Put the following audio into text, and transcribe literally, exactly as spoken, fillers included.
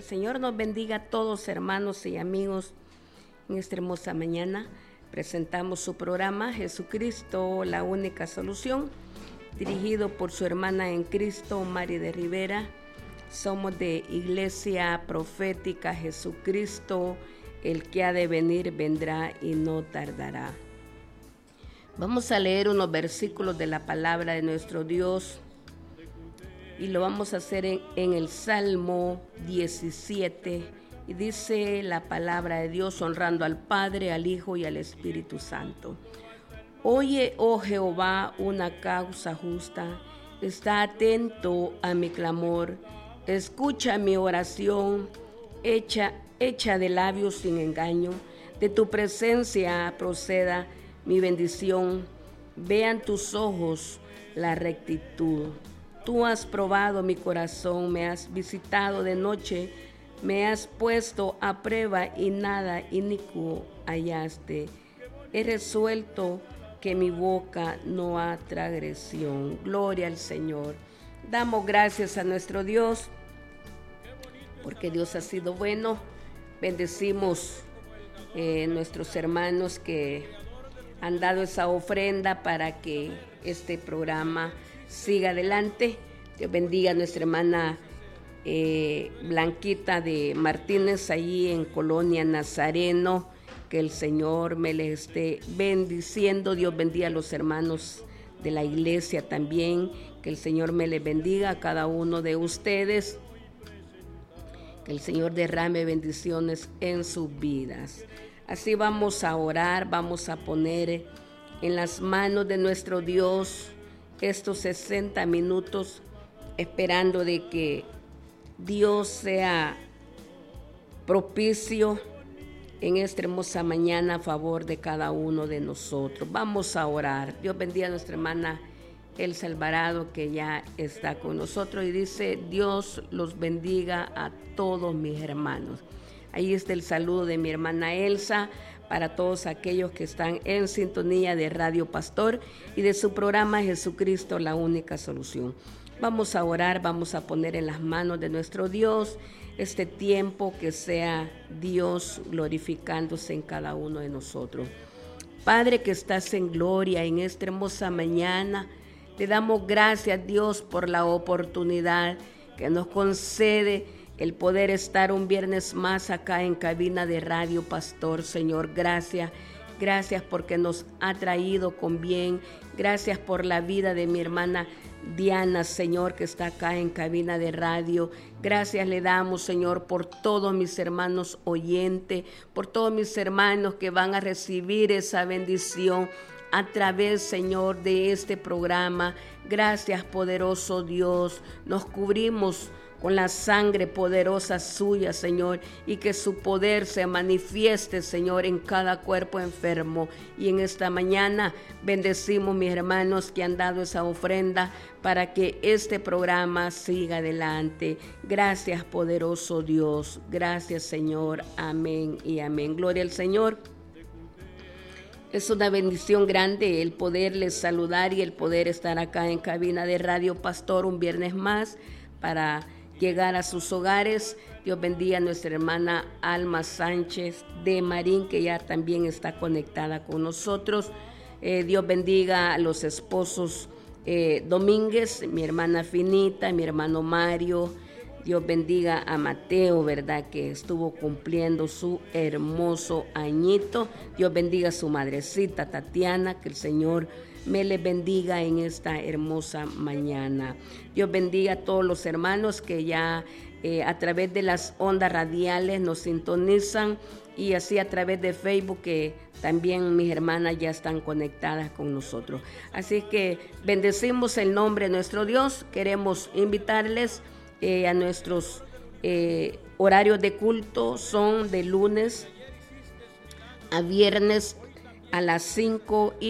Señor nos bendiga a todos, hermanos y amigos, en esta hermosa mañana. Presentamos su programa Jesucristo, la única solución, dirigido por su hermana en Cristo, Mari de Rivera. Somos de Iglesia Profética Jesucristo, el que ha de venir vendrá y no tardará. Vamos a leer unos versículos de la palabra de nuestro Dios y lo vamos a hacer en, en el Salmo diecisiete, y dice la palabra de Dios, honrando al Padre, al Hijo y al Espíritu Santo. Oye, oh Jehová, una causa justa, está atento a mi clamor, escucha mi oración, hecha, hecha de labios sin engaño, de tu presencia proceda mi bendición, vean tus ojos la rectitud. Tú has probado mi corazón, me has visitado de noche, me has puesto a prueba y nada inicuo hallaste. He resuelto que mi boca no ha transgresión. Gloria al Señor. Damos gracias a nuestro Dios, porque Dios ha sido bueno. Bendecimos eh, nuestros hermanos que han dado esa ofrenda para que este programa siga adelante. Dios bendiga a nuestra hermana eh, Blanquita de Martínez, allí en Colonia Nazareno. Que el Señor me les esté bendiciendo. Dios bendiga a los hermanos de la iglesia también. Que el Señor me les bendiga a cada uno de ustedes. Que el Señor derrame bendiciones en sus vidas. Así vamos a orar, vamos a poner en las manos de nuestro Dios estos sesenta minutos, esperando de que Dios sea propicio en esta hermosa mañana a favor de cada uno de nosotros. Vamos a orar. Dios bendiga a nuestra hermana Elsa Alvarado, que ya está con nosotros, y dice: Dios los bendiga a todos mis hermanos. Ahí está el saludo de mi hermana Elsa para todos aquellos que están en sintonía de Radio Pastor y de su programa Jesucristo, la única solución. Vamos a orar, vamos a poner en las manos de nuestro Dios este tiempo, que sea Dios glorificándose en cada uno de nosotros. Padre que estás en gloria, en esta hermosa mañana, te damos gracias, Dios, por la oportunidad que nos concede el poder estar un viernes más acá en cabina de Radio Pastor. Señor, gracias, gracias porque nos ha traído con bien. Gracias por la vida de mi hermana Diana, Señor, que está acá en cabina de radio. Gracias le damos, Señor, por todos mis hermanos oyentes, por todos mis hermanos que van a recibir esa bendición a través, Señor, de este programa. Gracias, poderoso Dios. Nos cubrimos con la sangre poderosa suya, Señor, y que su poder se manifieste, Señor, en cada cuerpo enfermo. Y en esta mañana bendecimos mis hermanos que han dado esa ofrenda para que este programa siga adelante. Gracias, poderoso Dios. Gracias, Señor. Amén y amén. Gloria al Señor. Es una bendición grande el poderles saludar y el poder estar acá en cabina de Radio Pastor un viernes más para llegar a sus hogares. Dios bendiga a nuestra hermana Alma Sánchez de Marín, que ya también está conectada con nosotros. Eh, Dios bendiga a los esposos eh, Domínguez, mi hermana Finita, mi hermano Mario. Dios bendiga a Mateo, ¿verdad?, que estuvo cumpliendo su hermoso añito. Dios bendiga a su madrecita Tatiana, que el Señor me les bendiga en esta hermosa mañana. Dios bendiga a todos los hermanos que ya eh, a través de las ondas radiales nos sintonizan, y así a través de Facebook, que también mis hermanas ya están conectadas con nosotros. Así que bendecimos el nombre de nuestro Dios. Queremos invitarles eh, a nuestros eh, horarios de culto. Son de lunes a viernes a las cinco y